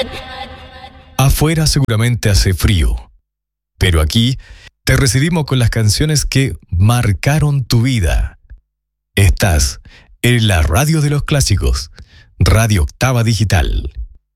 Afuera seguramente hace frío, pero aquí te recibimos con las canciones que marcaron tu vida. Estás en la radio de los clásicos, Radio Octava Digital.